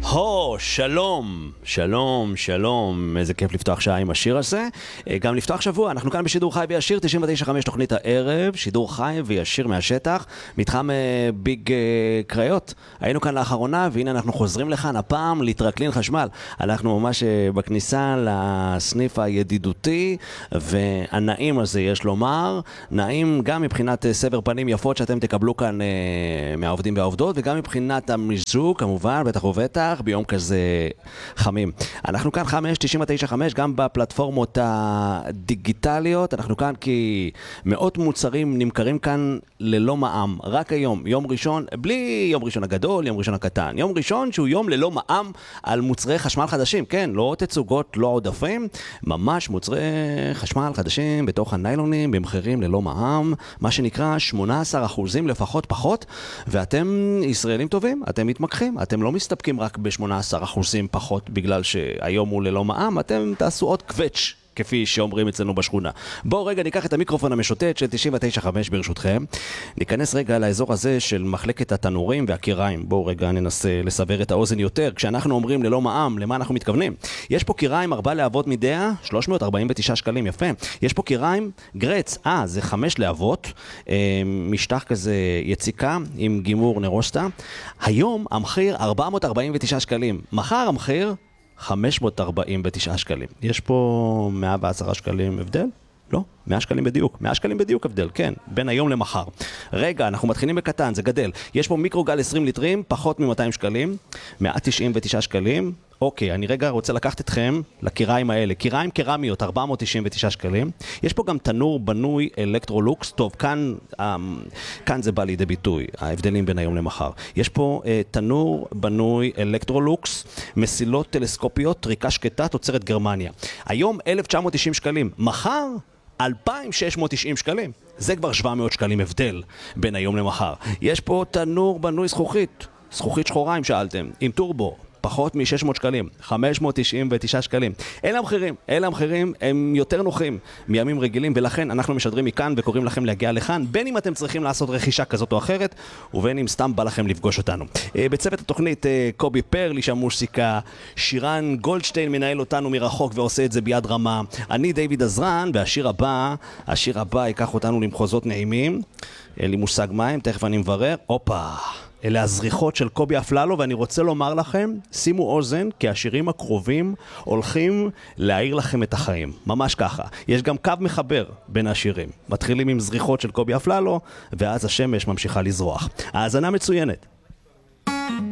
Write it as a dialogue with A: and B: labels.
A: שלום, שלום, שלום, איזה כיף לפתוח שעה עם השיר הזה. גם לפתוח שבוע, אנחנו כאן בשידור חי וישיר, 99.5 תוכנית הערב, שידור חי וישיר מהשטח, מתחם ביג קריות. היינו כאן לאחרונה, והנה אנחנו חוזרים לכאן הפעם לטרקלין חשמל. אנחנו ממש בכניסה לסניף הידידותי והנעים הזה, יש לומר, נעים גם מבחינת סבר פנים יפות שאתם תקבלו כאן מהעובדים והעובדות, וגם מבחינת המיזוג, כמובן, בטח ובטח, ביום כזה חמים. אנחנו כאן 5.99.5, גם בפלטפורמות הדיגיטליות. אנחנו כאן כי מאות מוצרים נמכרים כאן ללא מע"מ. רק היום, יום ראשון, בלי יום ראשון הגדול, יום ראשון הקטן. יום ראשון שהוא יום ללא מע"מ על מוצרי חשמל חדשים. כן, לא תצוגות, לא עודפים. ממש מוצרי חשמל חדשים בתוך הניילונים, במחירים ללא מע"מ. מה שנקרא 18% לפחות פחות. ואתם ישראלים טובים, אתם מתמקחים. אתם לא מסתפקים רק ב18% פחות בגלל שהיום הוא ללא מע"מ, אתם תעשו עוד קווץ' כפי שאומרים אצלנו בשכונה. בואו רגע ניקח את המיקרופון המשוטט של 99.5 ברשותכם. ניכנס רגע לאזור הזה של מחלקת התנורים והקיריים. בואו רגע ננסה לסבר את האוזן יותר. כשאנחנו אומרים ללא מע"מ, למה אנחנו מתכוונים? יש פה קיריים 4 להבות מדעה, 349 שקלים, יפה. יש פה קיריים גרץ, זה 5 להבות, משטח כזה יציקה עם גימור נרוסטה. היום המחיר 449 שקלים. מחר המחיר 549 שקלים. יש פה 110 שקלים הבדל? לא, 100 שקלים בדיוק. 100 שקלים בדיוק הבדל, כן, בין היום למחר. רגע, אנחנו מתחילים בקטן, זה גדל. יש פה מיקרוגל 20 ליטרים, פחות מ-200 שקלים, 199 שקלים. אוקיי, אני רגע רוצה לקחת אתכם לקיריים האלה. קיריים קרמיות, 499 שקלים. יש פה גם תנור בנוי אלקטרולוקס. טוב, כאן זה בא לידי ביטוי, ההבדלים בין היום למחר. יש פה תנור בנוי אלקטרולוקס, מסילות טלסקופיות, טריקה שקטה, תוצרת גרמניה. היום 1,990 שקלים. מחר 2,690 שקלים. זה כבר 700 שקלים הבדל בין היום למחר. יש פה תנור בנוי זכוכית. זכוכית שחורה אם שאלתם, עם טורבו. פחות מ-600 שקלים, 599 שקלים. אלה המחירים הם יותר נוחים מימים רגילים, ולכן אנחנו משדרים מכאן וקוראים לכם להגיע לכאן, בין אם אתם צריכים לעשות רכישה כזאת או אחרת, ובין אם סתם בא לכם לפגוש אותנו. בצוות התוכנית קובי פרל, איש המוסיקה, שירן גולדשטיין מנהל אותנו מרחוק ועושה את זה ביד רמה. אני דיוויד עזרן, והשיר הבא ייקח אותנו למחוזות נעימים. אין לי מושג מים, תכף אני מברר. אלה הזריחות של קובי אפללו, ואני רוצה לומר לכם, שימו אוזן, כי השירים הקרובים הולכים להעיר לכם את החיים. ממש ככה. יש גם קו מחבר בין השירים. מתחילים עם זריחות של קובי אפללו, ואז השמש ממשיכה לזרוח. האזנה מצוינת.